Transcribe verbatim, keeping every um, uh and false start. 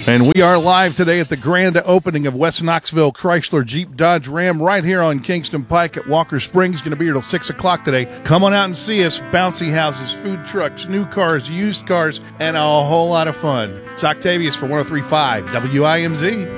And we are live today at the grand opening of West Knoxville Chrysler Jeep Dodge Ram right here on Kingston Pike at Walker Springs. Going to be here till six o'clock today. Come on out and see us. Bouncy houses, food trucks, new cars, used cars, and a whole lot of fun. It's Octavius for one oh three point five W I M Z.